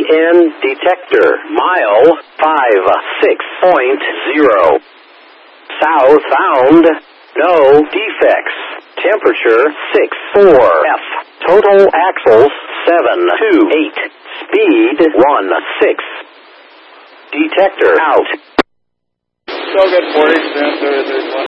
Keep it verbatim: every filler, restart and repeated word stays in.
N detector. Mile five six point zero. South bound. No defects. Temperature six four F. Total axles seven two eight. Speed one six. Detector out. Still good forty percent.